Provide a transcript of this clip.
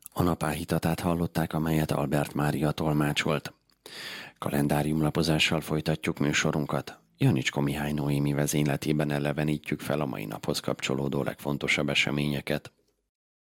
A napáhitatát hallották, amelyet Albert Mária tolmácsolt. Kalendáriumlapozással folytatjuk műsorunkat. Janicska Mihály Noémi vezényletében elevenítjük fel a mai naphoz kapcsolódó legfontosabb eseményeket.